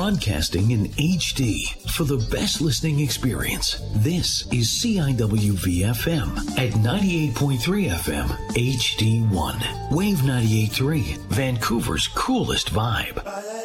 broadcasting in HD for the best listening experience. This is CIWV-FM at 98.3 FM HD1. Wave 98.3, Vancouver's coolest vibe.